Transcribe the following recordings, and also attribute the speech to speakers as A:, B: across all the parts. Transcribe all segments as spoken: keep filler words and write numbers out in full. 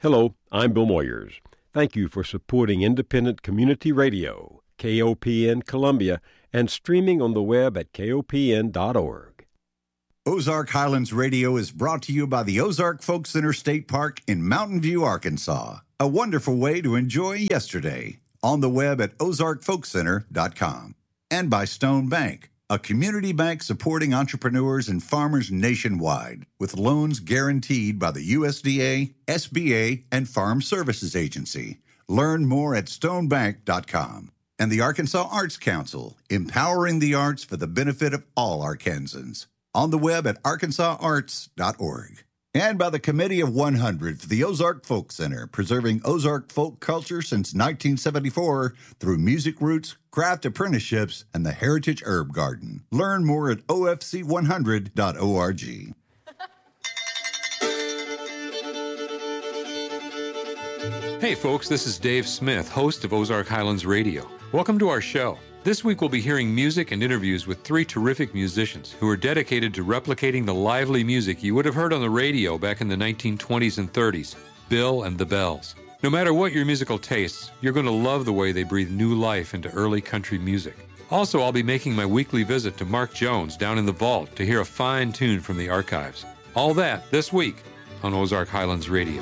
A: Hello, I'm Bill Moyers. Thank you for supporting independent community radio, K O P N Columbia, and streaming on the web at K O P N dot org.
B: Ozark Highlands Radio is brought to you by the Ozark Folk Center State Park in Mountain View, Arkansas. A wonderful way to enjoy yesterday. On the web at ozark folk center dot com. And by Stone Bank, a community bank supporting entrepreneurs and farmers nationwide, with loans guaranteed by the U S D A, S B A, and Farm Services Agency. Learn more at stone bank dot com. And the Arkansas Arts Council, empowering the arts for the benefit of all Arkansans. On the web at arkansas arts dot org. And by the Committee of one hundred for the Ozark Folk Center, preserving Ozark folk culture since nineteen seventy-four through music roots, craft apprenticeships, and the Heritage Herb Garden. Learn more at O F C one hundred dot org.
C: Hey folks, this is Dave Smith, host of Ozark Highlands Radio. Welcome to our show. This week we'll be hearing music and interviews with three terrific musicians who are dedicated to replicating the lively music you would have heard on the radio back in the nineteen twenties and thirties, Bill and the Bells. No matter what your musical tastes, you're going to love the way they breathe new life into early country music. Also, I'll be making my weekly visit to Mark Jones down in the vault to hear a fine tune from the archives. All that this week on Ozark Highlands Radio.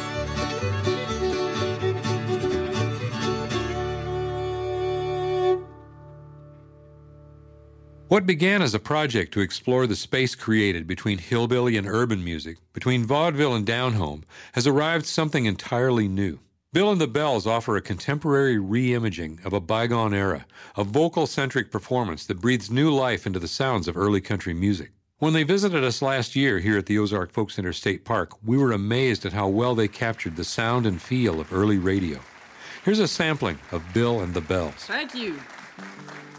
C: What began as a project to explore the space created between hillbilly and urban music, between vaudeville and down-home, has arrived something entirely new. Bill and the Bells offer a contemporary re-imaging of a bygone era, a vocal-centric performance that breathes new life into the sounds of early country music. When they visited us last year here at the Ozark Folk Center State Park, we were amazed at how well they captured the sound and feel of early radio. Here's a sampling of Bill and the Bells.
D: Thank you.